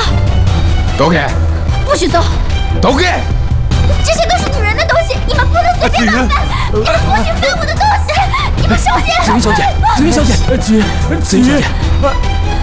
都给！ 不许走！ 都给！ 这些都是女人的东西，你们不能随便拿翻！你们不许翻我的东西！你们收起！ 紫云小姐，紫云小姐，紫云小姐。